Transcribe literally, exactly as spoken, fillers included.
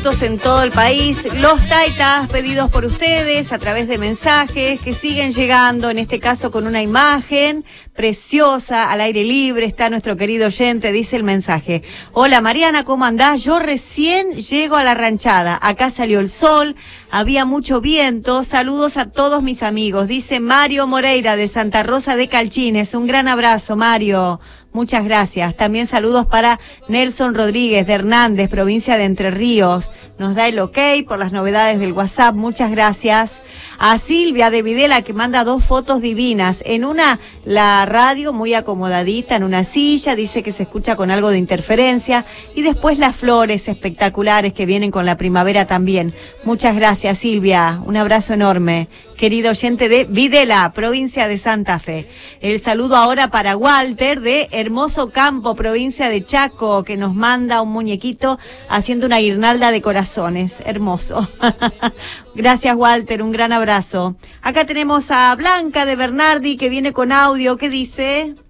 fotos en todo el país. Los taitas pedidos por ustedes a través de mensajes que siguen llegando, en este caso con una imagen preciosa, al aire libre. Está nuestro querido oyente, dice el mensaje: hola Mariana, ¿cómo andás? Yo recién llego a la ranchada, acá salió el sol, había mucho viento, saludos a todos mis amigos, dice Mario Moreira de Santa Rosa de Calchines. Un gran abrazo, Mario, muchas gracias. También saludos para Nelson Rodríguez de Hernández, provincia de Entre Ríos, nos da el ok por las novedades del WhatsApp, muchas gracias. A Silvia de Videla, que manda dos fotos divinas, en una la radio muy acomodadita en una silla, dice que se escucha con algo de interferencia, y después las flores espectaculares que vienen con la primavera también. Muchas gracias, Silvia, un abrazo enorme, querido oyente de Videla, provincia de Santa Fe. El saludo ahora para Walter de Hermoso Campo, provincia de Chaco, que nos manda un muñequito haciendo una guirnalda de corazones, hermoso. Gracias, Walter, un gran abrazo. Acá tenemos a Blanca de Bernardi, que viene con audio. ¿Qué dice?